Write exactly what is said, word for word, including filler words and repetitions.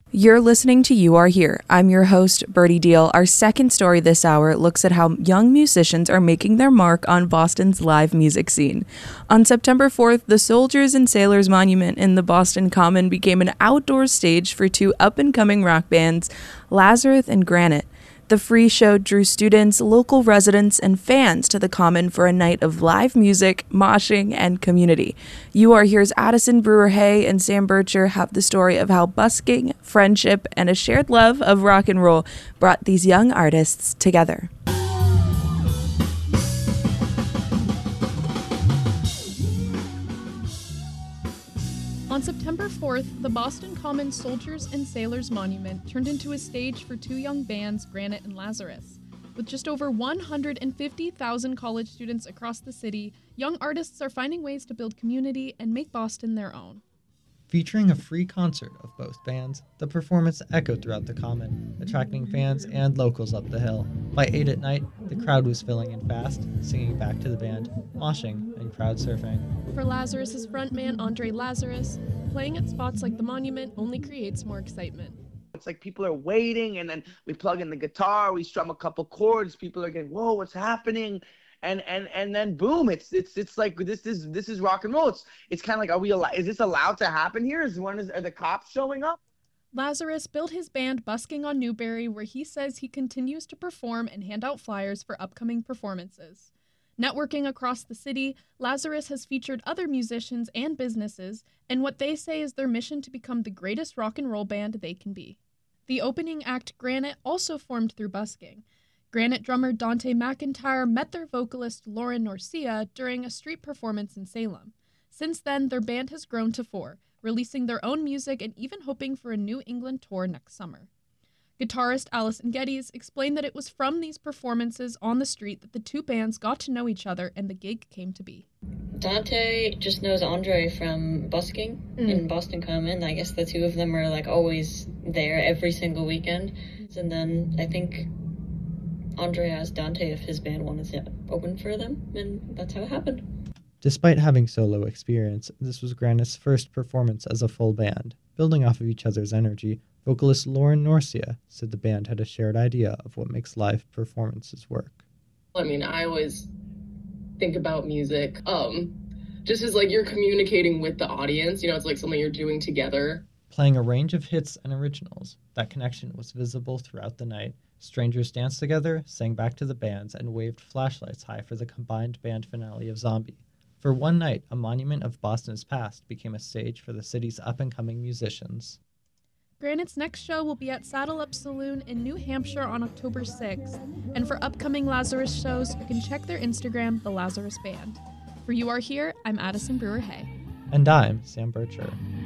You're listening to You Are Here. I'm your host, Birdie Deal. Our second story this hour looks at how young musicians are making their mark on Boston's live music scene. On September fourth, the Soldiers and Sailors Monument in the Boston Common became an outdoor stage for two up-and-coming rock bands, Lazarus and Granite. The free show drew students, local residents, and fans to the Common for a night of live music, moshing, and community. You Are Here's Addison Brewer-Hay and Sam Bircher have the story of how busking, friendship, and a shared love of rock and roll brought these young artists together. On September fourth, the Boston Common Soldiers and Sailors Monument turned into a stage for two young bands, Granite and Lazarus. With just over one hundred fifty thousand college students across the city, young artists are finding ways to build community and make Boston their own. Featuring a free concert of both bands, the performance echoed throughout the Common, attracting fans and locals up the hill. By eight at night, the crowd was filling in fast, singing back to the band, moshing, and crowd surfing. For Lazarus's frontman, Andre Lazarus, playing at spots like the Monument only creates more excitement. It's like people are waiting, and then we plug in the guitar, we strum a couple chords, people are getting, whoa, what's happening? And and and then boom, it's it's it's like this is this is rock and roll. It's it's kind of like, are we allowed? Is this allowed to happen here? Is one is are the cops showing up? Lazarus built his band Busking on Newberry, where he says he continues to perform and hand out flyers for upcoming performances. Networking across the city, Lazarus has featured other musicians and businesses, and what they say is their mission to become the greatest rock and roll band they can be. The opening act, Granite, also formed through busking. Granite drummer Dante McIntyre met their vocalist Lauren Norcia during a street performance in Salem. Since then, their band has grown to four, releasing their own music and even hoping for a New England tour next summer. Guitarist Allison Geddes explained that it was from these performances on the street that the two bands got to know each other and the gig came to be. Dante just knows Andre from busking mm. in Boston Common. I guess the two of them are like always there every single weekend. And then I think Andre asked Dante if his band wanted to open for them, and that's how it happened. Despite having solo experience, this was Granite's first performance as a full band. Building off of each other's energy, vocalist Lauren Norcia said the band had a shared idea of what makes live performances work. I mean, I always think about music um, just as like you're communicating with the audience. You know, it's like something you're doing together. Playing a range of hits and originals, that connection was visible throughout the night. Strangers danced together, sang back to the bands, and waved flashlights high for the combined band finale of Zombie. For one night, a monument of Boston's past became a stage for the city's up-and-coming musicians. Granite's next show will be at Saddle Up Saloon in New Hampshire on October sixth, and for upcoming Lazarus shows, you can check their Instagram, The Lazarus Band. For You Are Here, I'm Addison Brewer-Hay. And I'm Sam Bircher.